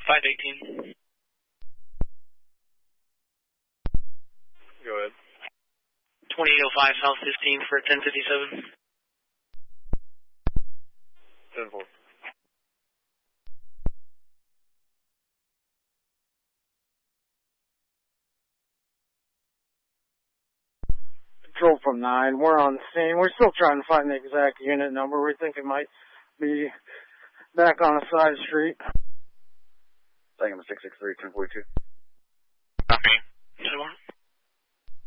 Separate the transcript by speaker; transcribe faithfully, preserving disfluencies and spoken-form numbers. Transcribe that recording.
Speaker 1: five eighteen.
Speaker 2: Go ahead.
Speaker 1: twenty-eight oh five South fifteen for ten fifty-seven.
Speaker 2: ten four.
Speaker 3: Control from nine. We're on the scene. We're still trying to find the exact unit number. We think it might be back on a side street.
Speaker 2: Second six six three, ten forty-two.
Speaker 1: Copy. ten one.